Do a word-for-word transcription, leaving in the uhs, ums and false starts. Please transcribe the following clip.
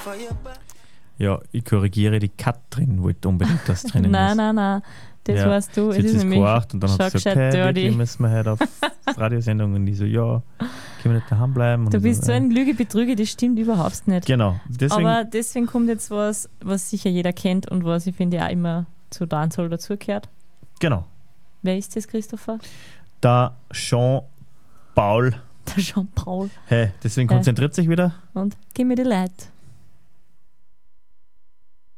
Ja, ich korrigiere, die Katrin wollte unbedingt das drinnen Nein, ist. nein, nein. Das Ja, weißt du. sie hat Es ist sich nämlich gekocht und dann hat sie gesagt, hey, dirty. wirklich müssen wir heute auf Radiosendung. Und ich so, ja, können wir nicht daheim bleiben? Und Du ich bist so äh, ein Lüge-Betrüge, das stimmt überhaupt nicht. Genau. Deswegen, Aber deswegen kommt jetzt was, was sicher jeder kennt und was ich finde auch immer zu Dancehall dazugehört. genau. Wer ist das, Christopher? Da Jean Paul. Der Jean-Paul. Hey, deswegen Hey. konzentriert sich wieder. Und Give me the light.